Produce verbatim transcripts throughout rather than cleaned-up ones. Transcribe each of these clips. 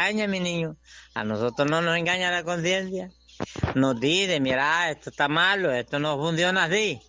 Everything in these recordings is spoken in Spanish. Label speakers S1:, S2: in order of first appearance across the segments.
S1: engaña, mi niño. A nosotros no nos engaña la conciencia. Nos dice, mira, esto está malo, esto no funciona así.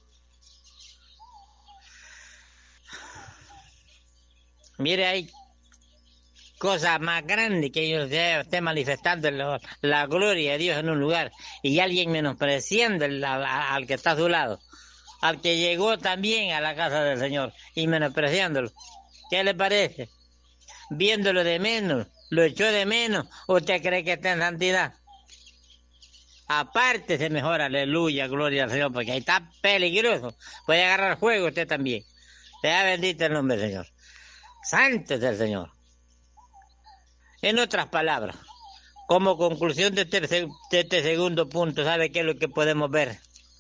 S1: Mire, hay cosas más grandes que yo esté manifestando la, la gloria de Dios en un lugar y alguien menospreciando al, al, al que está a su lado, al que llegó también a la casa del Señor y menospreciándolo. ¿Qué le parece? Viéndolo de menos, lo echó de menos, ¿usted cree que está en santidad? Apártese mejor, aleluya, gloria al Señor, porque ahí está peligroso. Puede agarrar fuego usted también. Sea bendito el nombre del Señor. Santo es el Señor. En otras palabras, como conclusión de este, de este segundo punto, ¿sabe qué es lo que podemos ver?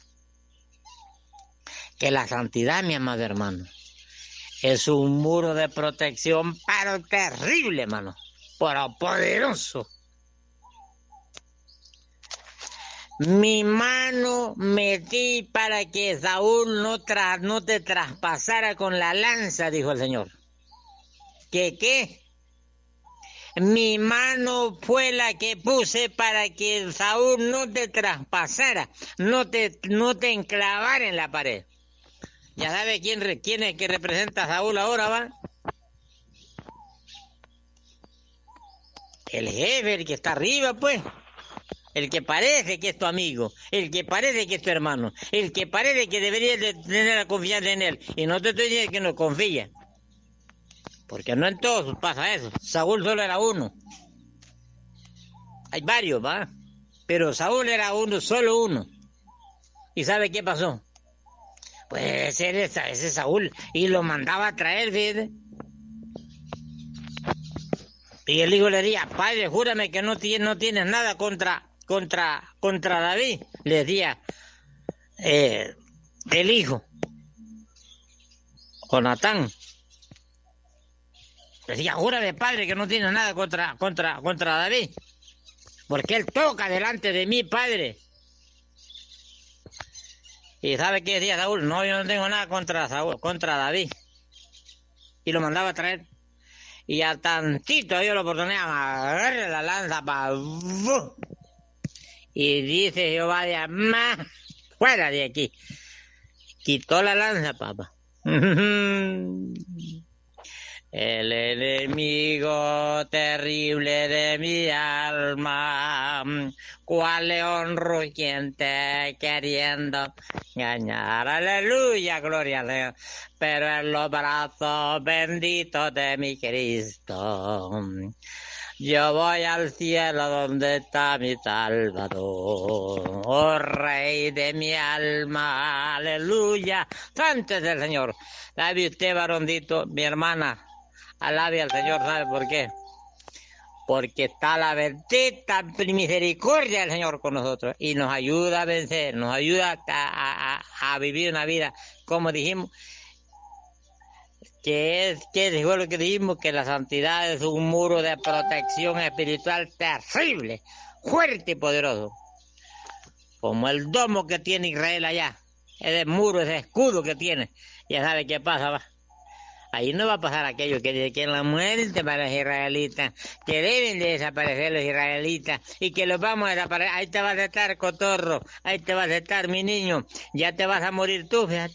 S1: Que la santidad, mi amado hermano, es un muro de protección, pero terrible, hermano, pero poderoso. Mi mano metí para que Saúl no, tra no te traspasara con la lanza, dijo el Señor. ¿Qué qué? Mi mano fue la que puse para que Saúl no te traspasara, no te, no te enclavara en la pared. ¿Ya sabe quién, quién es que representa a Saúl ahora, va? El jefe, el que está arriba, pues. El que parece que es tu amigo, el que parece que es tu hermano, el que parece que deberías de tener la confianza en él. Y no te estoy diciendo que no confía. Porque no en todos pasa eso. Saúl solo era uno. Hay varios, ¿va? Pero Saúl era uno, solo uno. ¿Y sabe qué pasó? Pues ese era ese Saúl. Y lo mandaba a traer, ¿sí? Y el hijo le decía, padre, júrame que no, no tienes nada contra, contra, contra David. Le decía eh, el hijo. Jonatán. Decía, júrame, padre, que no tiene nada contra, contra, contra David. Porque él toca delante de mí, padre. ¿Y sabe qué decía Saúl? No, yo no tengo nada contra Saúl, contra David. Y lo mandaba a traer. Y a tantito dio la oportunidad de agarrarle la lanza para... Y dice Jehová de Amá, fuera de aquí. Quitó la lanza, papá. El enemigo terrible de mi alma, cual león rugiente queriendo engañar, aleluya, gloria a Dios, pero en los brazos benditos de mi Cristo, yo voy al cielo donde está mi Salvador, oh Rey de mi alma, aleluya, santo es el Señor. ¿Sabe usted, varondito, mi hermana? Alabe al Señor, ¿sabe por qué? Porque está la bendita misericordia del Señor con nosotros y nos ayuda a vencer, nos ayuda a, a, a vivir una vida, como dijimos, que es, que fue lo que dijimos, que la santidad es un muro de protección espiritual terrible, fuerte y poderoso, como el domo que tiene Israel allá, ese muro, ese escudo que tiene. Ya sabe qué pasa, va. Ahí no va a pasar aquello que dice que en la muerte para los israelitas, que deben de desaparecer los israelitas y que los vamos a desaparecer. Ahí te vas a estar, cotorro, ahí te vas a estar, mi niño, ya te vas a morir tú, fíjate.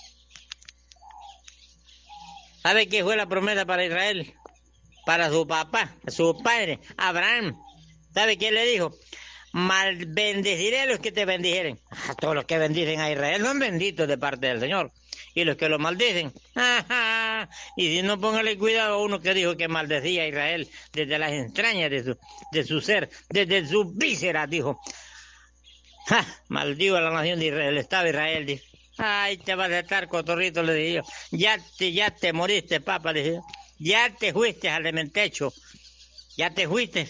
S1: ¿Sabe qué fue la promesa para Israel? Para su papá, su padre, Abraham. ¿Sabe qué le dijo? Mal bendeciré a los que te bendijeren. A todos los que bendicen a Israel son benditos de parte del Señor. Y los que lo maldicen, ¡ajá! Y si no, póngale cuidado a uno que dijo que maldecía a Israel desde las entrañas de su, de su ser, desde sus vísceras, dijo. ¡Ja! Maldigo a la nación de Israel, el Estado de Israel, dijo. Ay, te vas a estar, cotorrito, le dije yo. Ya te, ya te moriste, papá, le dije yo. Ya te fuiste al cementerio. Ya te fuiste.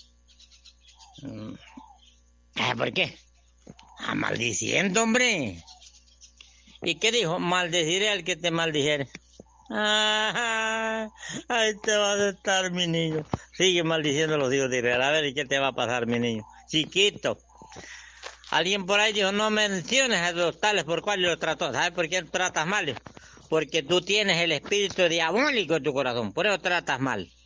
S1: ¿Por qué? Ah, maldiciendo, hombre. ¿Y qué dijo? Maldeciré al que te maldijere. Ah, ahí te vas a estar, mi niño. Sigue maldiciendo a los hijos de Israel. A ver, ¿y qué te va a pasar, mi niño? Chiquito. Alguien por ahí dijo, no menciones a los tales por cuales los trató. ¿Sabes por qué tratas mal? Porque tú tienes el espíritu diabólico en tu corazón. Por eso tratas mal.